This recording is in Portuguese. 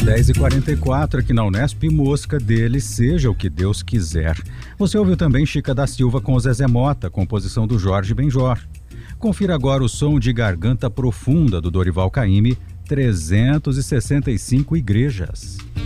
10h44 aqui na Unesp, Mosca dele, seja o que Deus quiser. Você ouviu também Chica da Silva com Zezé Mota, composição do Jorge Benjor. Confira agora o som de Garganta Profunda do Dorival Caymmi, 365 igrejas.